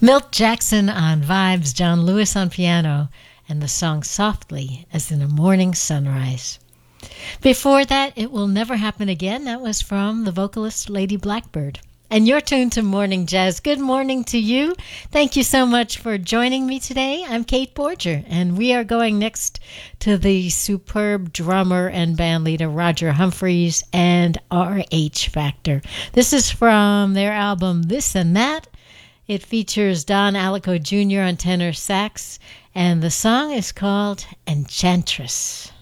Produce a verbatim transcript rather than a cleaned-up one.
Milt Jackson on vibes, John Lewis on piano, and the song Softly as in a Morning Sunrise. Before that, It Will Never Happen Again. That was from the vocalist Lady Blackbird. And you're tuned to Morning Jazz. Good morning to you. Thank you so much for joining me today. I'm Kate Borger, and we are going next to the superb drummer and band leader Roger Humphreys and R H Factor. This is from their album This and That. It features Don Alico Junior on tenor sax, and the song is called Enchantress.